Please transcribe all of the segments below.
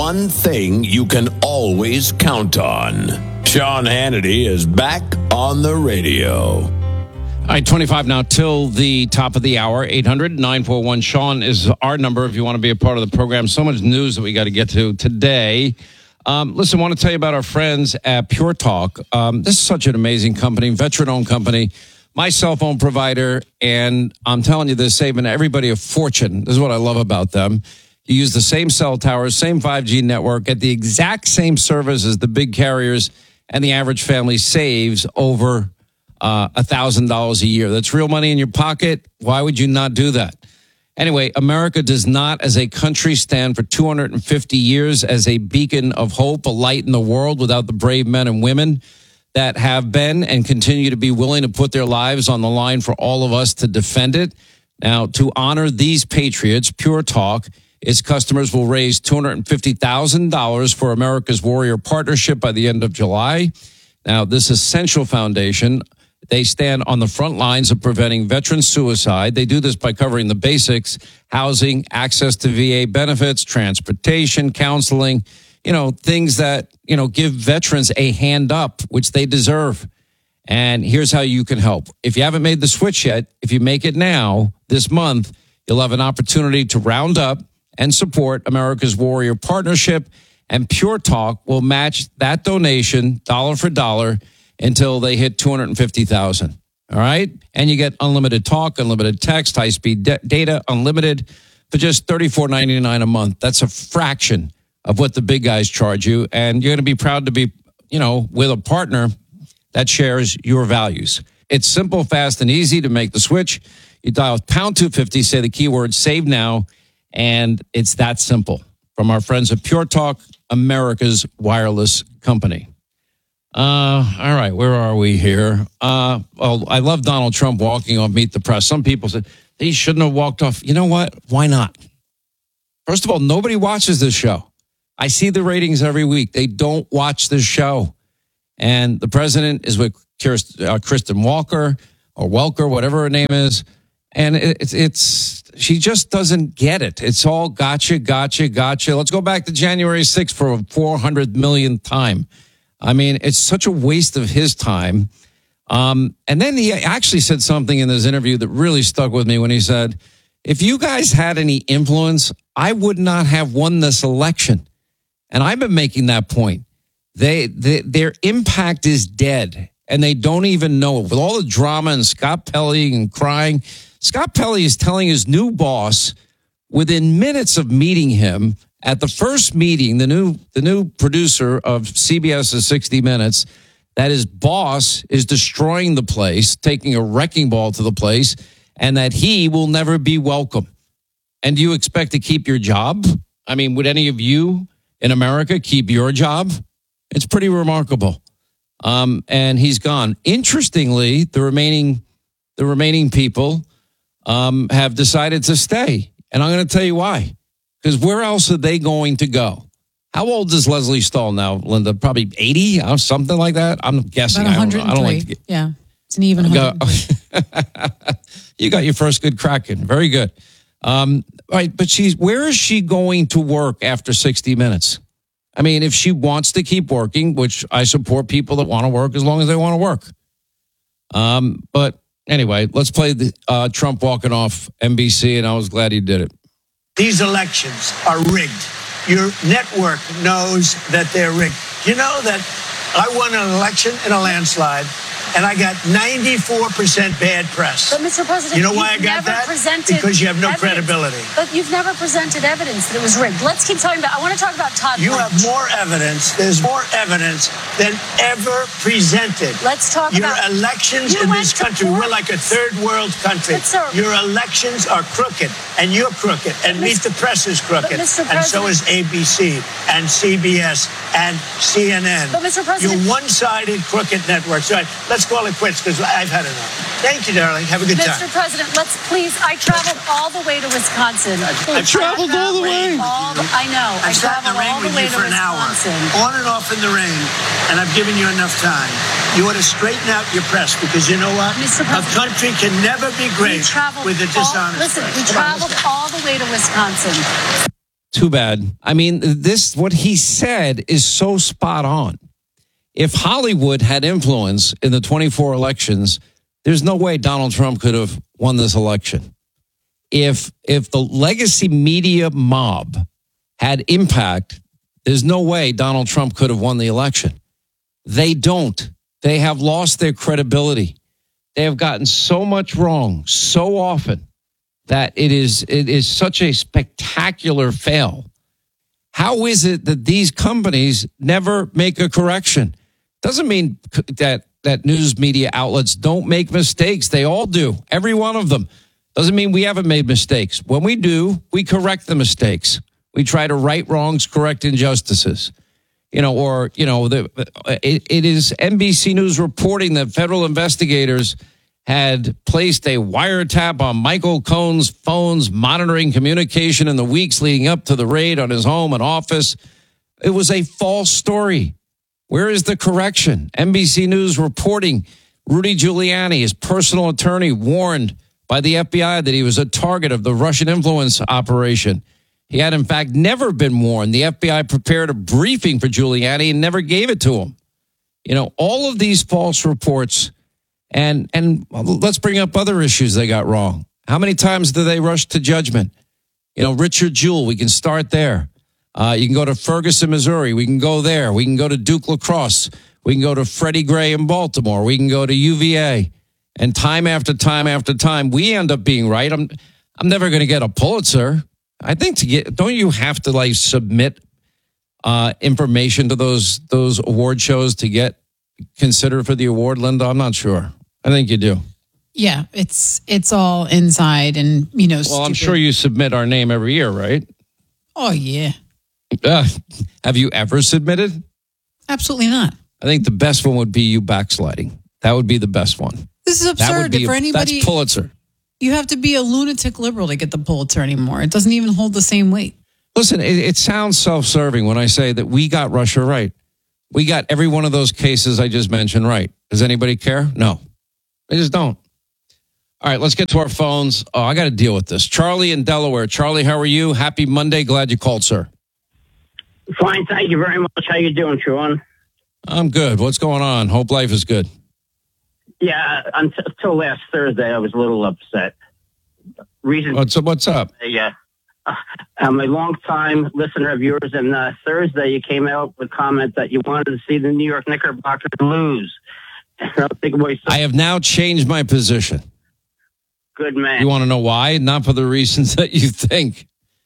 one thing you can always count on. Sean Hannity is back on the radio. All right, 25 now till the top of the hour. 800-941-SEAN is our number if you want to be a part of the program. So much news that we got to get to today. Listen, I want to tell you about our friends at Pure Talk. This is such an amazing company, veteran-owned company, my cell phone provider, and I'm telling you, they're saving everybody a fortune. This is what I love about them. You use the same cell towers, same 5G network, get the exact same service as the big carriers, and the average family saves over $1,000 a year. That's real money in your pocket. Why would you not do that? Anyway, America does not, as a country, stand for 250 years as a beacon of hope, a light in the world without the brave men and women that have been and continue to be willing to put their lives on the line for all of us to defend it. Now, to honor these patriots, Pure Talk, its customers will raise $250,000 for America's Warrior Partnership by the end of July. Now, this essential foundation, they stand on the front lines of preventing veteran suicide. They do this by covering the basics: housing, access to VA benefits, transportation, counseling, things that, give veterans a hand up, which they deserve. And here's how you can help. If you haven't made the switch yet, if you make it now, this month, you'll have an opportunity to round up and support America's Warrior Partnership, and Pure Talk will match that donation dollar for dollar until they hit $250,000. All right? And you get unlimited talk, unlimited text, high-speed data, unlimited for just $34.99 a month. That's a fraction of what the big guys charge you, and you're going to be proud to be, with a partner that shares your values. It's simple, fast, and easy to make the switch. You dial pound 250, say the keyword save now, and it's that simple. From our friends at Pure Talk, America's wireless company. All right, where are we here? I love Donald Trump walking off Meet the Press. Some people said he shouldn't have walked off. You know what? Why not? First of all, nobody watches this show. I see the ratings every week. They don't watch this show. And the president is with Kristen Walker or Welker, whatever her name is. And she just doesn't get it. It's all gotcha. Let's go back to January 6th for a 400 millionth time. I mean, it's such a waste of his time. And then he actually said something in this interview that really stuck with me when he said, if you guys had any influence, I would not have won this election. And I've been making that point. Their impact is dead, and they don't even know it. With all the drama and Scott Pelley and crying, Scott Pelley is telling his new boss within minutes of meeting him at the first meeting, the new producer of CBS's 60 Minutes, that his boss is destroying the place, taking a wrecking ball to the place, and that he will never be welcome. And do you expect to keep your job? I mean, would any of you in America keep your job? It's pretty remarkable. And he's gone. Interestingly, the remaining people have decided to stay. And I'm going to tell you why. Because where else are they going to go? How old is Leslie Stahl now, Linda? Probably 80 or something like that? I'm guessing. About 103. I don't like to get... Yeah, it's an even 103. You got your first good crack in. Very good. Right, but where is she going to work after 60 Minutes? I mean, if she wants to keep working, which I support people that want to work as long as they want to work. But anyway, let's play the Trump walking off NBC, and I was glad he did it. These elections are rigged. Your network knows that they're rigged. You know that I won an election in a landslide, and I got 94% bad press. But, Mr. President, you know why I got that? Because you have no credibility. But you've never presented evidence that it was rigged. Let's keep talking about, I want to talk about Todd You Blanche. have more evidence. There's more evidence than ever presented. Let's talk Your about... elections in this country, we're like a third world country. But, sir, your elections are crooked, and you're crooked, and Meet the Press is crooked, and so is ABC, and CBS, and CNN. But, Mr. President... You're one-sided, crooked networks. All right, let's call it quits, because I've had enough. Thank you, darling. Have a good time. Mr. President, let's please. I traveled all the way to Wisconsin. I traveled all the way. I know. I sat in the traveled rain all the with way you to for an hour, Wisconsin. on and off in the rain, and I've given you enough time. You ought to straighten out your press, because you know what? Mr. A country can never be great with a dishonest Listen, we traveled all the way to Wisconsin. Too bad. I mean, what he said is so spot on. If Hollywood had influence in the 24 elections, there's no way Donald Trump could have won this election. If the legacy media mob had impact, there's no way Donald Trump could have won the election. They don't. They have lost their credibility. They have gotten so much wrong so often that it is such a spectacular fail. How is it that these companies never make a correction? Doesn't mean that news media outlets don't make mistakes. They all do. Every one of them. Doesn't mean we haven't made mistakes. When we do, we correct the mistakes. We try to right wrongs, correct injustices. It is NBC News reporting that federal investigators had placed a wiretap on Michael Cohen's phones, monitoring communication in the weeks leading up to the raid on his home and office. It was a false story. Where is the correction? NBC News reporting Rudy Giuliani, his personal attorney, warned by the FBI that he was a target of the Russian influence operation. He had, in fact, never been warned. The FBI prepared a briefing for Giuliani and never gave it to him. All of these false reports. And let's bring up other issues they got wrong. How many times do they rush to judgment? Richard Jewell, we can start there. You can go to Ferguson, Missouri. We can go there. We can go to Duke Lacrosse. We can go to Freddie Gray in Baltimore. We can go to UVA. And time after time after time, we end up being right. I'm never going to get a Pulitzer. I think don't you have to submit information to those award shows to get considered for the award, Linda? I'm not sure. I think you do. Yeah, it's all inside and, Well, I'm sure you submit our name every year, right? Oh, yeah. Have you ever submitted? Absolutely not. I think the best one would be you backsliding. That would be the best one. This is absurd. For anybody, that's Pulitzer. You have to be a lunatic liberal to get the Pulitzer anymore. It doesn't even hold the same weight. Listen, it sounds self-serving when I say that we got Russia right. We got every one of those cases I just mentioned right. Does anybody care? No. They just don't. All right, let's get to our phones. Oh, I got to deal with this. Charlie in Delaware. Charlie, how are you? Happy Monday. Glad you called, sir. Fine, thank you very much. How you doing, Sean? I'm good. What's going on? Hope life is good. Yeah, until last Thursday, I was a little upset. What's up? Yeah, I'm a long-time listener of yours, and Thursday you came out with a comment that you wanted to see the New York Knickerbockers lose. I have now changed my position. Good man. You want to know why? Not for the reasons that you think.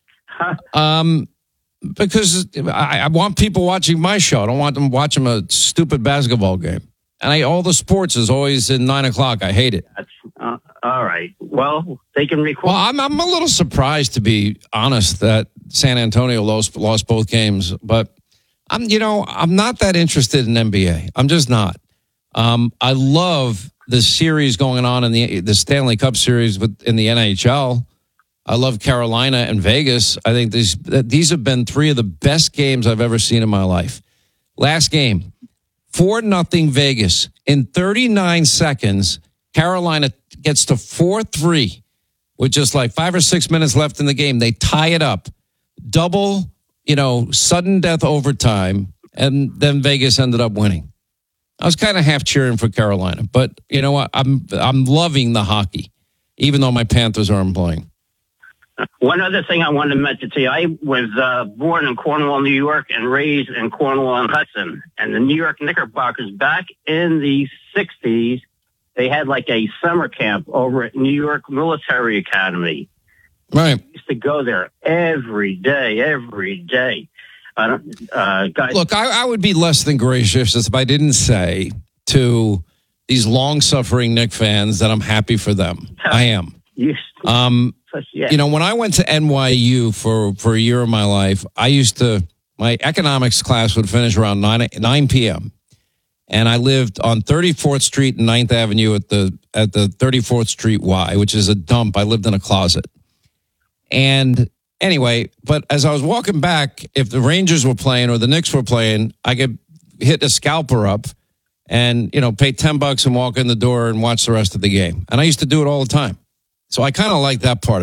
Because I want people watching my show. I don't want them watching a stupid basketball game. And all the sports is always at 9 o'clock. I hate it. All right. Well, they can record. Well, I'm a little surprised, to be honest, that San Antonio lost both games. But I'm not that interested in NBA. I'm just not. I love the series going on in the Stanley Cup series in the NHL. I love Carolina and Vegas. I think these have been three of the best games I've ever seen in my life. Last game, 4-0 Vegas. In 39 seconds, Carolina gets to 4-3 with just 5 or 6 minutes left in the game. They tie it up. Double, sudden death overtime, and then Vegas ended up winning. I was kind of half cheering for Carolina, but you know what? I'm loving the hockey, even though my Panthers aren't playing. One other thing I wanted to mention to you, I was born in Cornwall, New York, and raised in Cornwall-on-Hudson. And the New York Knickerbockers, back in the 60s, they had a summer camp over at New York Military Academy. Right. I used to go there every day. Guys. Look, I would be less than gracious if I didn't say to these long-suffering Knick fans that I'm happy for them. I am. When I went to NYU for a year of my life, my economics class would finish around 9 p.m. And I lived on 34th Street and 9th Avenue at the 34th Street Y, which is a dump. I lived in a closet. And anyway, but as I was walking back, if the Rangers were playing or the Knicks were playing, I could hit a scalper up and, pay $10 and walk in the door and watch the rest of the game. And I used to do it all the time. So I kind of like that part of it.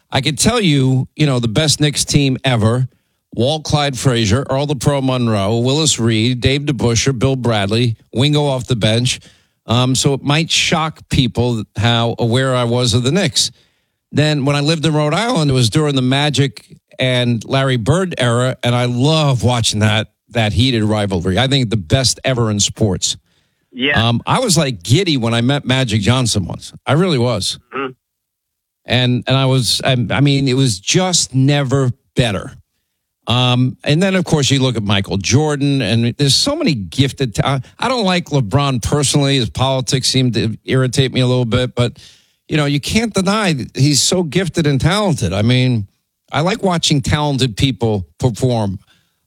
I could tell you, the best Knicks team ever, Walt Clyde Frazier, Earl the Pro Monroe, Willis Reed, Dave DeBusschere, Bill Bradley, Wingo off the bench. So it might shock people how aware I was of the Knicks. Then when I lived in Rhode Island, it was during the Magic and Larry Bird era, and I love watching that heated rivalry. I think the best ever in sports. Yeah. I was like giddy when I met Magic Johnson once. I really was. Mm-hmm. And it was just never better. And then, of course, you look at Michael Jordan, and there's so many gifted. I don't like LeBron personally. His politics seem to irritate me a little bit, but, you can't deny that he's so gifted and talented. I mean, I like watching talented people perform.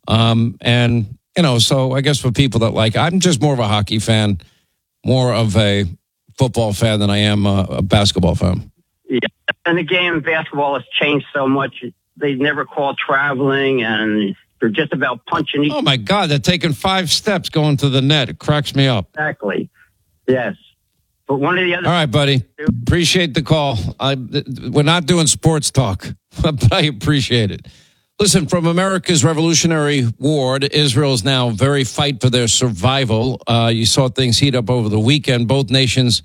So I guess for people that I'm just more of a hockey fan, more of a football fan than I am a basketball fan. Yeah. And the game of basketball has changed so much. They never call traveling, and they're just about punching each. Oh, my God. They're taking 5 steps going to the net. It cracks me up. Exactly. Yes. But one of the other. All right, buddy. Appreciate the call. We're not doing sports talk, but I appreciate it. Listen, from America's Revolutionary War to Israel's now very fight for their survival. You saw things heat up over the weekend. Both nations,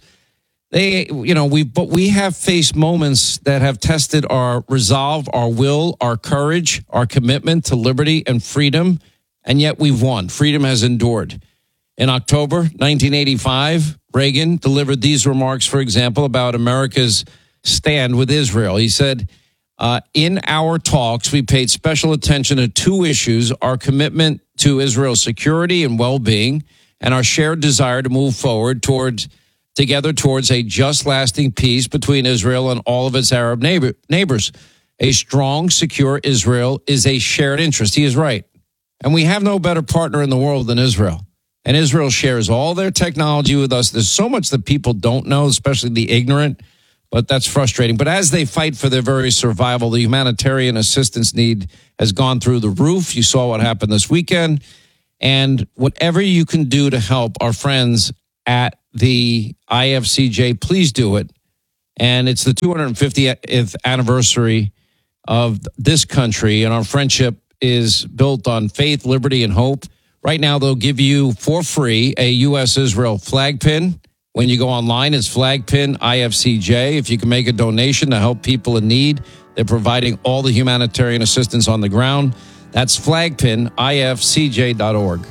we have faced moments that have tested our resolve, our will, our courage, our commitment to liberty and freedom, and yet we've won. Freedom has endured. In October 1985, Reagan delivered these remarks, for example, about America's stand with Israel. He said, in our talks, we paid special attention to 2 issues: our commitment to Israel's security and well-being, and our shared desire to move forward towards a just, lasting peace between Israel and all of its Arab neighbors. A strong, secure Israel is a shared interest. He is right. And we have no better partner in the world than Israel. And Israel shares all their technology with us. There's so much that people don't know, especially the ignorant, but that's frustrating. But as they fight for their very survival, the humanitarian assistance need has gone through the roof. You saw what happened this weekend. And whatever you can do to help our friends at the IFCJ, please do it. And it's the 250th anniversary of this country, and our friendship is built on faith, liberty, and hope. Right now, they'll give you for free a U.S.-Israel flag pin. When you go online, it's flag pin IFCJ. If you can make a donation to help people in need, they're providing all the humanitarian assistance on the ground. That's flag pin IFCJ.org.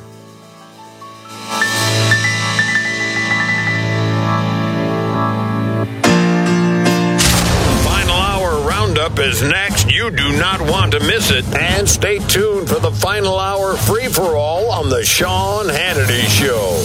Is next. You do not want to miss it. And stay tuned for the final hour free-for-all on the Sean Hannity Show.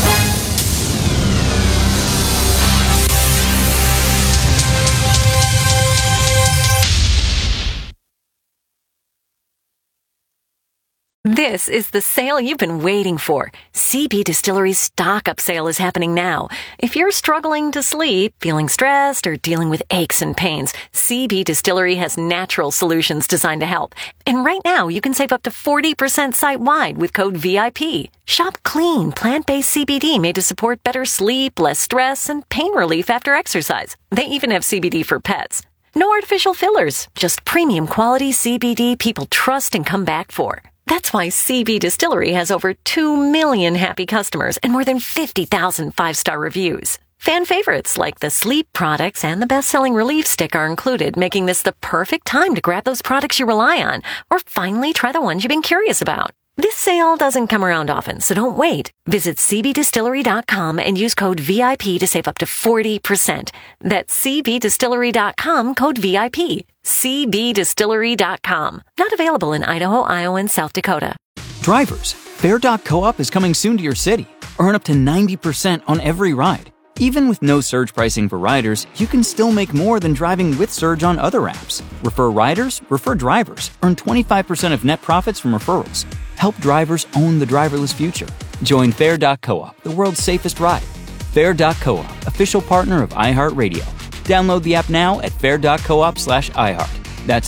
This is the sale you've been waiting for. CB Distillery's stock-up sale is happening now. If you're struggling to sleep, feeling stressed, or dealing with aches and pains, CB Distillery has natural solutions designed to help. And right now, you can save up to 40% site-wide with code VIP. Shop clean, plant-based CBD made to support better sleep, less stress, and pain relief after exercise. They even have CBD for pets. No artificial fillers, just premium quality CBD people trust and come back for. That's why CB Distillery has over 2 million happy customers and more than 50,000 5-star reviews. Fan favorites like the sleep products and the best-selling Relief Stick are included, making this the perfect time to grab those products you rely on or finally try the ones you've been curious about. This sale doesn't come around often, so don't wait. Visit cbdistillery.com and use code VIP to save up to 40%. That's cbdistillery.com, code VIP. cbdistillery.com. Not available in Idaho, Iowa, and South Dakota. Drivers, Fare.coop is coming soon to your city. Earn up to 90% on every ride. Even with no surge pricing for riders, you can still make more than driving with Surge on other apps. Refer riders, refer drivers. Earn 25% of net profits from referrals. Help drivers own the driverless future. Join Fare.coop, the world's safest ride. Fare.coop, official partner of iHeartRadio. Download the app now at fare.coop/iHeart. That's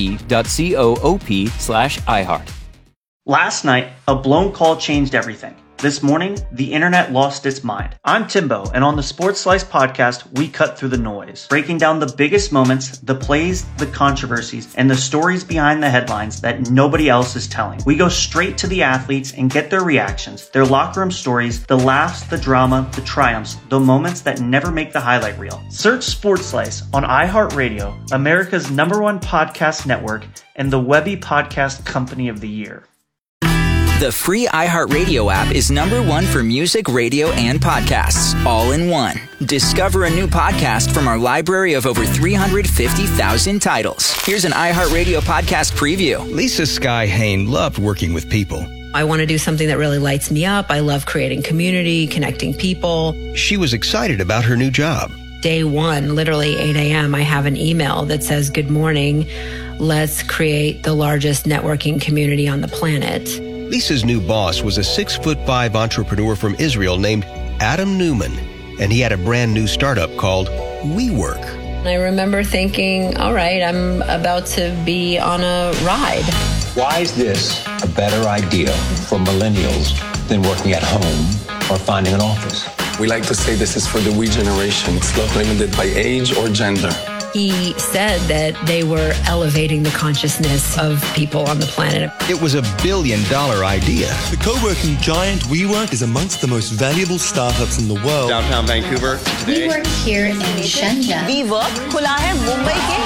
FARE.coop/iHeart. Last night, a blown call changed everything. This morning, the internet lost its mind. I'm Timbo, and on the Sports Slice podcast, we cut through the noise, breaking down the biggest moments, the plays, the controversies, and the stories behind the headlines that nobody else is telling. We go straight to the athletes and get their reactions, their locker room stories, the laughs, the drama, the triumphs, the moments that never make the highlight reel. Search Sports Slice on iHeartRadio, America's #1 podcast network, and the Webby Podcast Company of the Year. The free iHeartRadio app is #1 for music, radio, and podcasts, all in one. Discover a new podcast from our library of over 350,000 titles. Here's an iHeartRadio podcast preview. Lisa Sky Hain loved working with people. I want to do something that really lights me up. I love creating community, connecting people. She was excited about her new job. Day one, literally 8 a.m., I have an email that says, "Good morning. Let's create the largest networking community on the planet." Lisa's new boss was a 6'5" entrepreneur from Israel named Adam Newman, and he had a brand new startup called WeWork. I remember thinking, all right, I'm about to be on a ride. Why is this a better idea for millennials than working at home or finding an office? We like to say this is for the we generation. It's not limited by age or gender. He said that they were elevating the consciousness of people on the planet. It was $1 billion idea. The co-working giant WeWork is amongst the most valuable startups in the world. Downtown Vancouver today. We work here in Shenzhen. WeWork खुला है मुंबई के.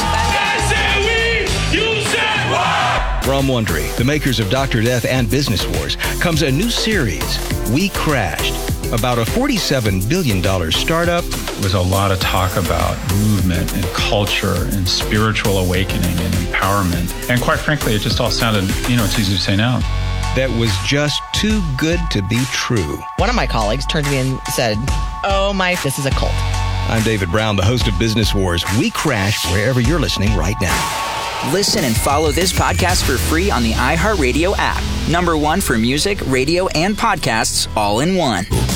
From Wondery, the makers of Dr. Death and Business Wars, comes a new series, We Crashed, about a $47 billion startup. There was a lot of talk about movement and culture and spiritual awakening and empowerment. And quite frankly, it just all sounded, it's easy to say now. That was just too good to be true. One of my colleagues turned to me and said, this is a cult. I'm David Brown, the host of Business Wars. We Crash wherever you're listening right now. Listen and follow this podcast for free on the iHeartRadio app. #1 for music, radio, and podcasts, all in one.